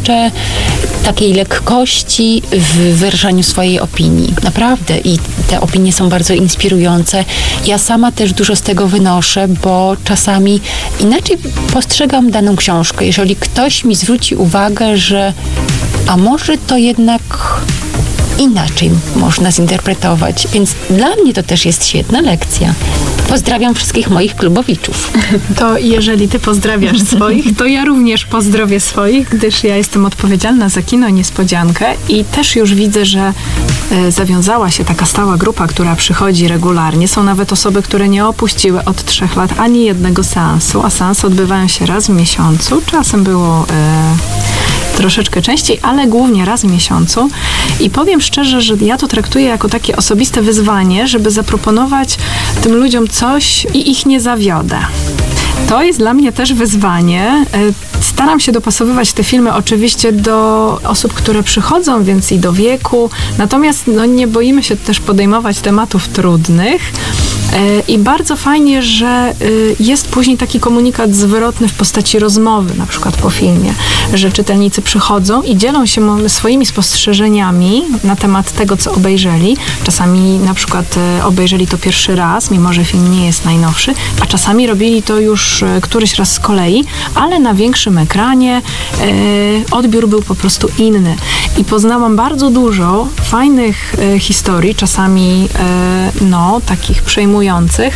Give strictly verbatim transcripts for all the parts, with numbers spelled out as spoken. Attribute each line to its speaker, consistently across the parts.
Speaker 1: jeszcze takiej lekkości w wyrażaniu swojej opinii. Naprawdę. I te opinie są bardzo inspirujące. Ja sama też dużo z tego wynoszę, bo czasami inaczej postrzegam daną książkę. Jeżeli ktoś mi zwróci uwagę, że a może to jednak inaczej można zinterpretować. Więc dla mnie to też jest świetna lekcja. Pozdrawiam wszystkich moich klubowiczów.
Speaker 2: To jeżeli ty pozdrawiasz swoich, to ja również pozdrowię swoich, gdyż ja jestem odpowiedzialna za Kino Niespodziankę i też już widzę, że e, zawiązała się taka stała grupa, która przychodzi regularnie. Są nawet osoby, które nie opuściły od trzech lat ani jednego seansu, a seansy odbywają się raz w miesiącu. Czasem było e, troszeczkę częściej, ale głównie raz w miesiącu. I powiem szczerze, że ja to traktuję jako takie osobiste wyzwanie, żeby zaproponować tym ludziom coś i ich nie zawiodę. To jest dla mnie też wyzwanie. Staram się dopasowywać te filmy oczywiście do osób, które przychodzą, więc i do wieku. Natomiast no, nie boimy się też podejmować tematów trudnych. I bardzo fajnie, że jest później taki komunikat zwrotny w postaci rozmowy, na przykład po filmie, że czytelnicy przychodzą i dzielą się swoimi spostrzeżeniami na temat tego, co obejrzeli. Czasami na przykład obejrzeli to pierwszy raz, mimo że film nie jest najnowszy, a czasami robili to już któryś raz z kolei, ale na większym ekranie odbiór był po prostu inny. I poznałam bardzo dużo fajnych historii, czasami no, takich przejmujących.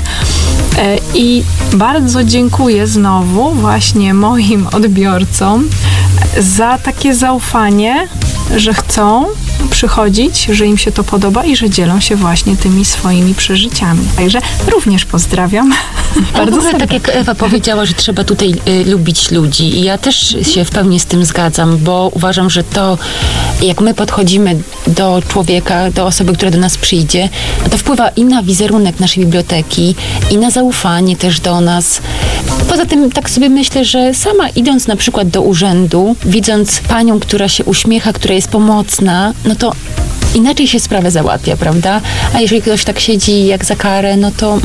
Speaker 2: I bardzo dziękuję znowu właśnie moim odbiorcom za takie zaufanie, że chcą przychodzić, że im się to podoba i że dzielą się właśnie tymi swoimi przeżyciami. Także również pozdrawiam.
Speaker 1: Bardzo w ogóle, tak jak Ewa powiedziała, że trzeba tutaj y, lubić ludzi i ja też się w pełni z tym zgadzam, bo uważam, że to jak my podchodzimy do człowieka, do osoby, która do nas przyjdzie, to wpływa i na wizerunek naszej biblioteki, i na zaufanie też do nas. Poza tym tak sobie myślę, że sama idąc na przykład do urzędu, widząc panią, która się uśmiecha, która jest pomocna, no to inaczej się sprawę załatwia, prawda? A jeżeli ktoś tak siedzi jak za karę, no to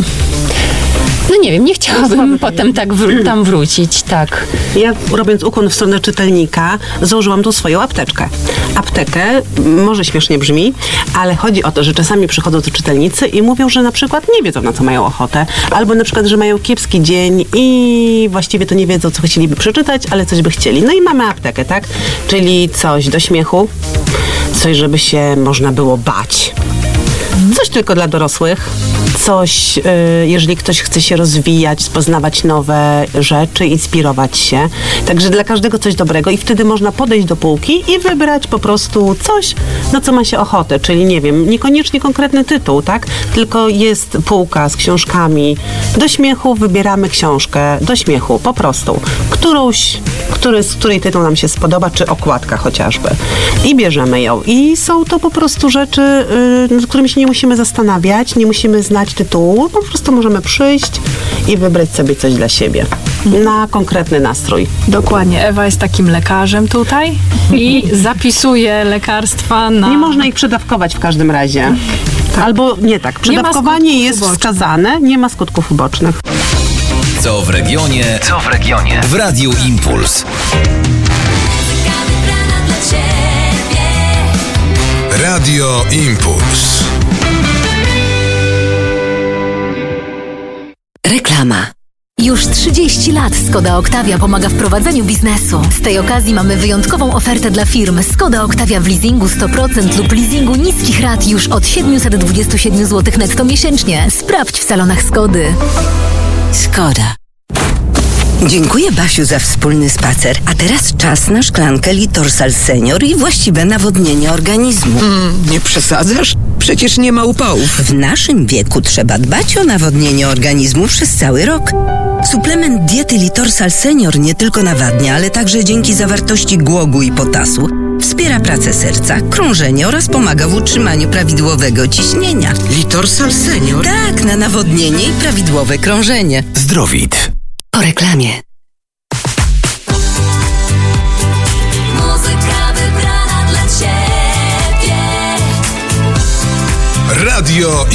Speaker 1: no nie wiem, nie chciałabym potem tak wró- tam wrócić, tak.
Speaker 3: Ja, robiąc ukłon w stronę czytelnika, założyłam tu swoją apteczkę. Aptekę, może śmiesznie brzmi, ale chodzi o to, że czasami przychodzą tu czytelnicy i mówią, że na przykład nie wiedzą, na co mają ochotę, albo na przykład, że mają kiepski dzień i właściwie to nie wiedzą, co chcieliby przeczytać, ale coś by chcieli. No i mamy aptekę, tak? Czyli coś do śmiechu, coś, żeby się można było bać. Coś tylko dla dorosłych, coś, yy, jeżeli ktoś chce się rozwijać, poznawać nowe rzeczy, inspirować się. Także dla każdego coś dobrego i wtedy można podejść do półki i wybrać po prostu coś, na co ma się ochotę. Czyli nie wiem, niekoniecznie konkretny tytuł, tak? Tylko jest półka z książkami. Do śmiechu wybieramy książkę, do śmiechu, po prostu. Którąś, który, z której tytuł nam się spodoba, czy okładka chociażby. I bierzemy ją. I są to po prostu rzeczy, yy, nad którymi się nie musimy zastanawiać, nie musimy znać tytułu, po prostu możemy przyjść i wybrać sobie coś dla siebie. Na konkretny nastrój.
Speaker 2: Dokładnie. Ewa jest takim lekarzem tutaj i zapisuje lekarstwa na...
Speaker 3: Nie można ich przedawkować w każdym razie. Tak. Albo nie tak. Przedawkowanie jest ubocznych. Wskazane, nie ma skutków ubocznych.
Speaker 4: Co w regionie, co w regionie. W Radiu Impuls. Radio Impuls.
Speaker 5: Reklama. Już trzydzieści lat Skoda Octavia pomaga w prowadzeniu biznesu. Z tej okazji mamy wyjątkową ofertę dla firm. Skoda Octavia w leasingu sto procent lub leasingu niskich rat już od siedemset dwadzieścia siedem złotych netto miesięcznie. Sprawdź w salonach Skody.
Speaker 6: Skoda. Dziękuję, Basiu, za wspólny spacer. A teraz czas na szklankę Litorsal Senior i właściwe nawodnienie organizmu.
Speaker 7: Mm, nie przesadzasz? Przecież nie ma upałów.
Speaker 6: W naszym wieku trzeba dbać o nawodnienie organizmu przez cały rok. Suplement diety Litorsal Senior nie tylko nawadnia, ale także dzięki zawartości głogu i potasu wspiera pracę serca, krążenie oraz pomaga w utrzymaniu prawidłowego ciśnienia.
Speaker 7: Litorsal Senior?
Speaker 6: Tak, na nawodnienie i prawidłowe krążenie.
Speaker 4: Zdrowit.
Speaker 5: Po reklamie.
Speaker 8: Muzyka wybrana dla Ciebie.
Speaker 4: Radio